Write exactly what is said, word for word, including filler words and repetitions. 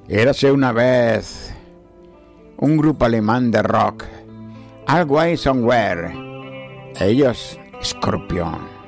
Érase una vez un grupo alemán de rock, Always Somewhere, ellos Scorpion.